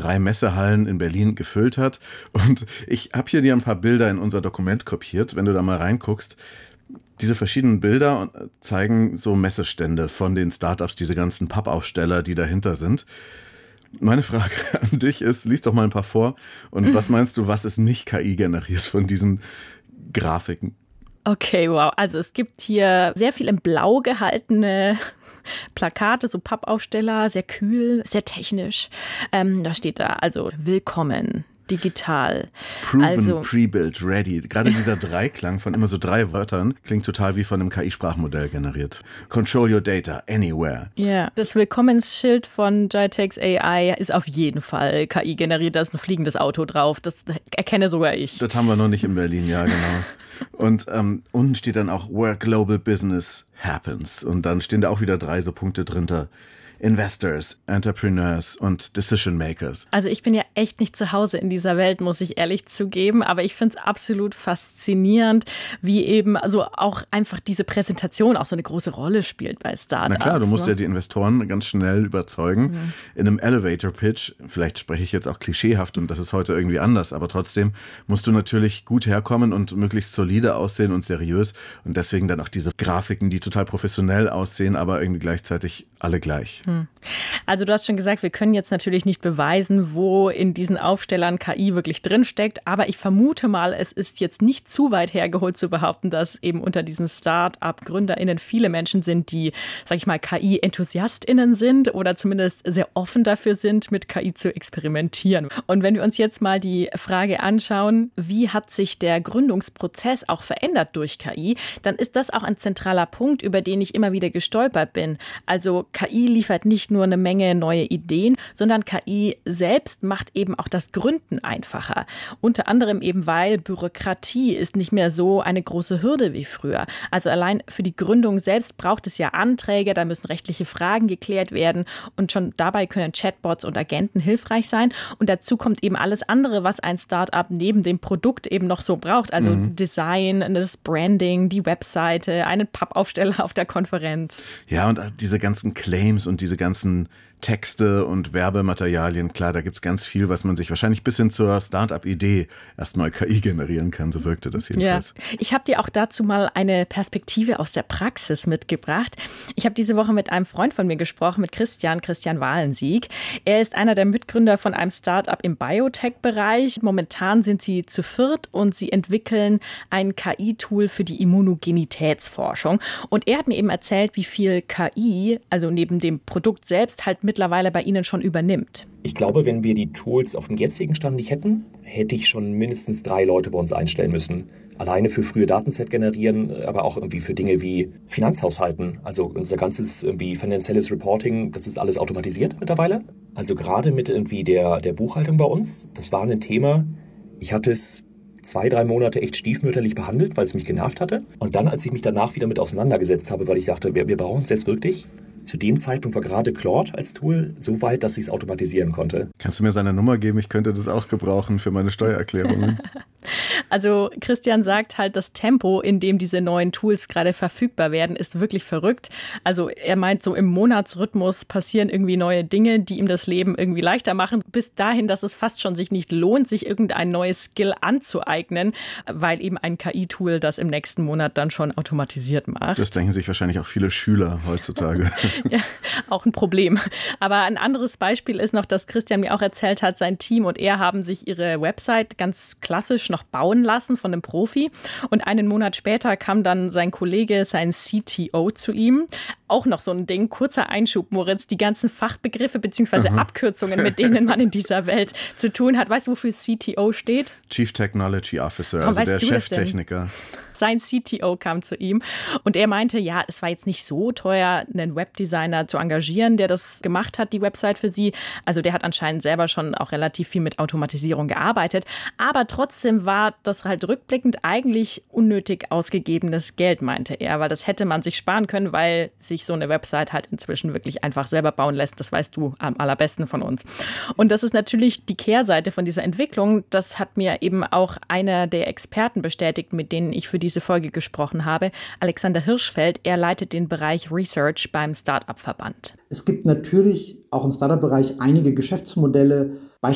3 Messehallen in Berlin gefüllt hat. Und ich habe hier dir ein paar Bilder in unser Dokument kopiert, wenn du da mal reinguckst. Diese verschiedenen Bilder zeigen so Messestände von den Startups, diese ganzen Pappaufsteller, die dahinter sind. Meine Frage an dich ist, lies doch mal ein paar vor. Und was meinst du, was ist nicht KI generiert von diesen Grafiken? Okay, wow. Also es gibt hier sehr viel in Blau gehaltene Plakate, so Pappaufsteller, sehr kühl, sehr technisch. Da steht da also willkommen. Digital. Proven, Pre-Built, Ready. Gerade dieser Dreiklang von immer so 3 Wörtern klingt total wie von einem KI-Sprachmodell generiert. Control your data anywhere. Ja, das Willkommensschild von GITEX AI ist auf jeden Fall KI generiert. Da ist ein fliegendes Auto drauf. Das erkenne sogar ich. Das haben wir noch nicht in Berlin, ja, genau. Und unten steht dann auch Where Global Business Happens. Und dann stehen da auch wieder 3 so Punkte drunter. Investors, Entrepreneurs und Decision Makers. Also ich bin ja echt nicht zu Hause in dieser Welt, muss ich ehrlich zugeben, aber ich finde es absolut faszinierend, wie eben also auch einfach diese Präsentation auch so eine große Rolle spielt bei Startups. Na klar, du musst ja die Investoren ganz schnell überzeugen. In einem Elevator-Pitch, vielleicht spreche ich jetzt auch klischeehaft und das ist heute irgendwie anders, aber trotzdem musst du natürlich gut herkommen und möglichst solide aussehen und seriös und deswegen dann auch diese Grafiken, die total professionell aussehen, aber irgendwie gleichzeitig alle gleich. Also du hast schon gesagt, wir können jetzt natürlich nicht beweisen, wo in diesen Aufstellern KI wirklich drinsteckt, aber ich vermute mal, es ist jetzt nicht zu weit hergeholt zu behaupten, dass eben unter diesen Start-up-GründerInnen viele Menschen sind, die, sag ich mal, KI-EnthusiastInnen sind oder zumindest sehr offen dafür sind, mit KI zu experimentieren. Und wenn wir uns jetzt mal die Frage anschauen, wie hat sich der Gründungsprozess auch verändert durch KI, dann ist das auch ein zentraler Punkt, über den ich immer wieder gestolpert bin. Also KI liefert nicht nur eine Menge neue Ideen, sondern KI selbst macht eben auch das Gründen einfacher. Unter anderem eben, weil Bürokratie ist nicht mehr so eine große Hürde wie früher. Also allein für die Gründung selbst braucht es ja Anträge, da müssen rechtliche Fragen geklärt werden und schon dabei können Chatbots und Agenten hilfreich sein. Und dazu kommt eben alles andere, was ein Startup neben dem Produkt eben noch so braucht. Also Design, das Branding, die Webseite, einen Pappaufsteller auf der Konferenz. Ja, und diese ganzen Claims und diese ganzen Texte und Werbematerialien, klar, da gibt's ganz viel, was man sich wahrscheinlich bis hin zur Start-up-Idee erstmal KI generieren kann, so wirkte das jedenfalls. Ja. Ich habe dir auch dazu mal eine Perspektive aus der Praxis mitgebracht. Ich habe diese Woche mit einem Freund von mir gesprochen, mit Christian Walensiek. Er ist einer der Mitgründer von einem Start-up im Biotech-Bereich. Momentan sind sie zu 4 und sie entwickeln ein KI-Tool für die Immunogenitätsforschung. Und er hat mir eben erzählt, wie viel KI, also neben dem Produkt selbst, halt mittlerweile bei Ihnen schon übernimmt. Ich glaube, wenn wir die Tools auf dem jetzigen Stand nicht hätten, hätte ich schon mindestens 3 Leute bei uns einstellen müssen. Alleine für frühe Datenset generieren, aber auch irgendwie für Dinge wie Finanzhaushalten. Also unser ganzes irgendwie finanzielles Reporting, das ist alles automatisiert mittlerweile. Also gerade mit irgendwie der Buchhaltung bei uns, das war ein Thema. Ich hatte es 2-3 Monate echt stiefmütterlich behandelt, weil es mich genervt hatte. Und dann, als ich mich danach wieder mit auseinandergesetzt habe, weil ich dachte, wir brauchen es jetzt wirklich. Zu dem Zeitpunkt war gerade Claude als Tool so weit, dass ich es automatisieren konnte. Kannst du mir seine Nummer geben? Ich könnte das auch gebrauchen für meine Steuererklärungen. Also Christian sagt halt, das Tempo, in dem diese neuen Tools gerade verfügbar werden, ist wirklich verrückt. Also er meint, so im Monatsrhythmus passieren irgendwie neue Dinge, die ihm das Leben irgendwie leichter machen. Bis dahin, dass es fast schon sich nicht lohnt, sich irgendein neues Skill anzueignen, weil eben ein KI-Tool das im nächsten Monat dann schon automatisiert macht. Das denken sich wahrscheinlich auch viele Schüler heutzutage. Ja, auch ein Problem. Aber ein anderes Beispiel ist noch, dass Christian mir auch erzählt hat, sein Team und er haben sich ihre Website ganz klassisch noch bauen lassen von einem Profi. Und einen Monat später kam dann sein Kollege, sein CTO zu ihm. Auch noch so ein Ding, kurzer Einschub, Moritz, die ganzen Fachbegriffe bzw. Abkürzungen, mit denen man in dieser Welt zu tun hat. Weißt du, wofür CTO steht? Chief Technology Officer, also der Cheftechniker. Sein CTO kam zu ihm und er meinte, ja, es war jetzt nicht so teuer, einen Webdesigner zu engagieren, der das gemacht hat, die Website für sie. Also der hat anscheinend selber schon auch relativ viel mit Automatisierung gearbeitet. Aber trotzdem war das halt rückblickend eigentlich unnötig ausgegebenes Geld, meinte er, weil das hätte man sich sparen können, weil sich so eine Website halt inzwischen wirklich einfach selber bauen lässt. Das weißt du am allerbesten von uns. Und das ist natürlich die Kehrseite von dieser Entwicklung. Das hat mir eben auch einer der Experten bestätigt, mit denen ich für diese Folge gesprochen habe, Alexander Hirschfeld. Er leitet den Bereich Research beim Startup-Verband. Es gibt natürlich auch im Startup-Bereich einige Geschäftsmodelle,